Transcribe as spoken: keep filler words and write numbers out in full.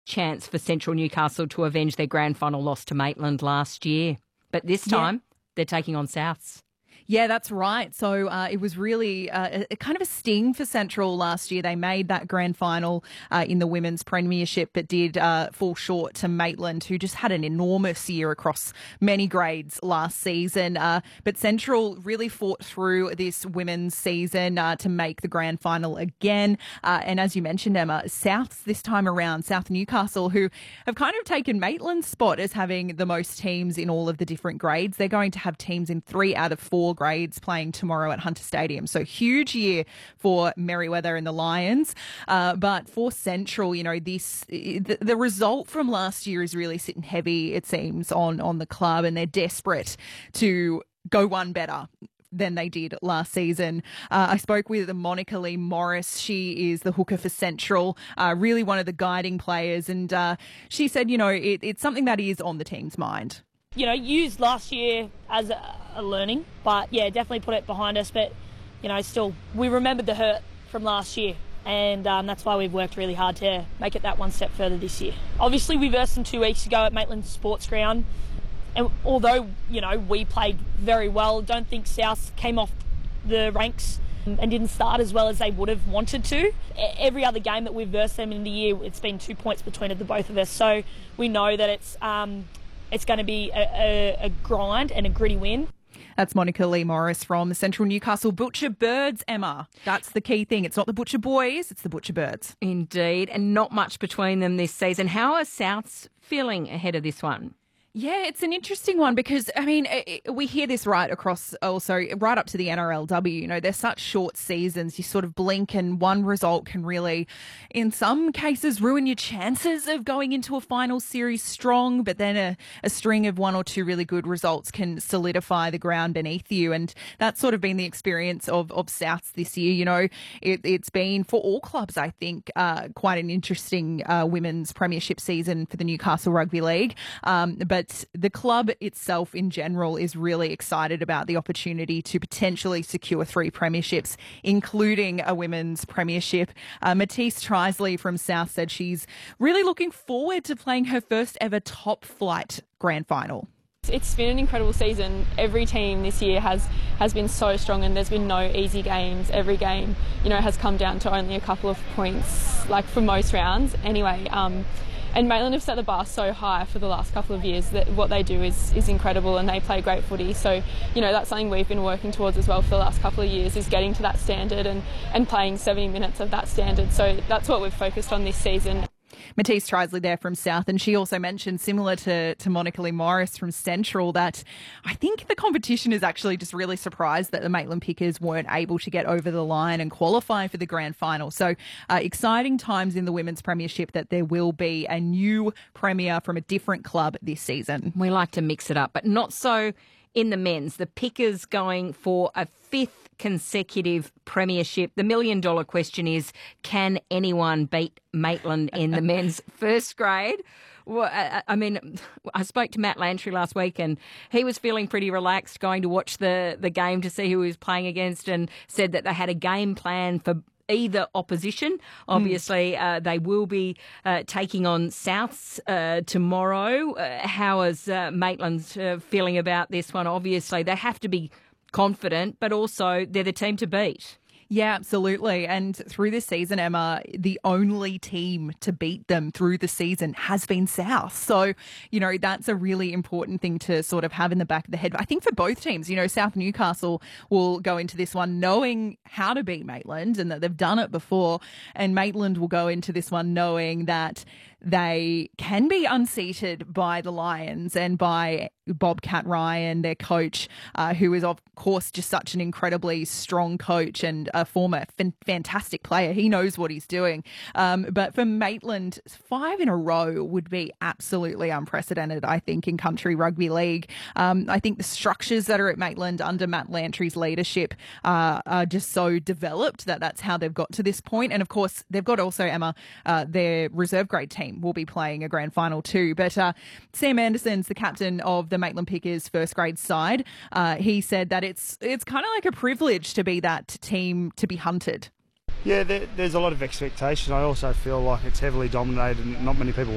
chance for Central Newcastle to avenge their grand final loss to Maitland last year. But this time, yeah. they're taking on Souths. Yeah, that's right. So uh, it was really uh, a, a kind of a sting for Central last year. They made that grand final uh, in the women's premiership, but did uh, fall short to Maitland, who just had an enormous year across many grades last season. Uh, but Central really fought through this women's season uh, to make the grand final again. Uh, and as you mentioned, Emma, Souths this time around, South Newcastle, who have kind of taken Maitland's spot as having the most teams in all of the different grades. They're going to have teams in three out of four grades playing tomorrow at Hunter Stadium. So huge year for Merewether and the Lions. Uh, but for Central, you know, this the, the result from last year is really sitting heavy, it seems, on, on the club, and they're desperate to go one better than they did last season. Uh, I spoke with Monica Lee Morris. She is the hooker for Central, uh, really one of the guiding players. And uh, she said, you know, it, it's something that is on the team's mind. You know, used last year as a, a learning, but yeah, definitely put it behind us. But, you know, still, we remembered the hurt from last year, and um, that's why we've worked really hard to make it that one step further this year. Obviously, we versed them two weeks ago at Maitland Sports Ground, and although, you know, we played very well, don't think South came off the ranks and didn't start as well as they would have wanted to. Every other game that we've versed them in the year, it's been two points between the both of us, so we know that it's... Um, It's going to be a, a, a grind and a gritty win. That's Monica Lee Morris from Central Newcastle. Butcher Birds, Emma. That's the key thing. It's not the Butcher Boys, it's the Butcher Birds. Indeed, and not much between them this season. How are Souths feeling ahead of this one? Yeah, it's an interesting one because, I mean, we hear this right across also, right up to the N R L W. You know, they're such short seasons. You sort of blink and one result can really, in some cases, ruin your chances of going into a final series strong. But then a, a string of one or two really good results can solidify the ground beneath you. And that's sort of been the experience of, of Souths this year. You know, it, it's been, for all clubs, I think, uh, quite an interesting uh, women's premiership season for the Newcastle Rugby League. Um, but But the club itself in general is really excited about the opportunity to potentially secure three premierships, including a women's premiership. Uh, Matisse Trisley from South said she's really looking forward to playing her first ever top flight grand final. It's been an incredible season. Every team this year has, has been so strong, and there's been no easy games. Every game, you know, has come down to only a couple of points, like for most rounds anyway. Um, And Maitland have set the bar so high for the last couple of years that what they do is, is incredible, and they play great footy. So, you know, that's something we've been working towards as well for the last couple of years, is getting to that standard and, and playing seventy minutes of that standard. So that's what we've focused on this season. Matisse Trisley there from South, and she also mentioned, similar to, to Monica Lee Morris from Central, that I think the competition is actually just really surprised that the Maitland Pickers weren't able to get over the line and qualify for the grand final. So uh, exciting times in the women's premiership that there will be a new premier from a different club this season. We like to mix it up, but not so in the men's. The Pickers going for a fifth consecutive premiership. The million dollar question is, can anyone beat Maitland in the men's first grade? Well, I, I mean, I spoke to Matt Lantry last week, and he was feeling pretty relaxed going to watch the, the game to see who he was playing against, and said that they had a game plan for either opposition. Obviously, mm. uh, they will be uh, taking on Souths uh, tomorrow. Uh, how is uh, Maitland uh, feeling about this one? Obviously, they have to be confident, but also they're the team to beat. Yeah, absolutely. And through this season, Emma, the only team to beat them through the season has been South. So, you know, that's a really important thing to sort of have in the back of the head. I think for both teams, you know, South Newcastle will go into this one knowing how to beat Maitland and that they've done it before. And Maitland will go into this one knowing that they can be unseated by the Lions and by Bobcat Ryan, their coach, uh, who is, of course, just such an incredibly strong coach and a former f- fantastic player. He knows what he's doing. Um, but for Maitland, five in a row would be absolutely unprecedented, I think, in country rugby league. Um, I think the structures that are at Maitland under Matt Lantry's leadership uh, are just so developed that that's how they've got to this point. And, of course, they've got also, Emma, uh, their reserve grade team will be playing a grand final too. But uh, Sam Anderson's the captain of the Maitland Pickers first grade side. Uh, he said that it's it's kind of like a privilege to be that team to be hunted. Yeah, there, there's a lot of expectation. I also feel like it's heavily dominated and not many people